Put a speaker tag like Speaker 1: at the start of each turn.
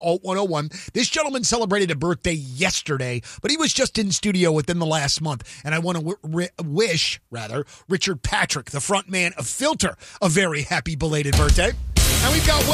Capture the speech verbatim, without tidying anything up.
Speaker 1: Alt one oh one. This gentleman celebrated a birthday yesterday, but he was just in studio within the last month. And I want to w- ri- wish, rather, Richard Patrick, the front man of Filter, a very happy belated birthday. And we've got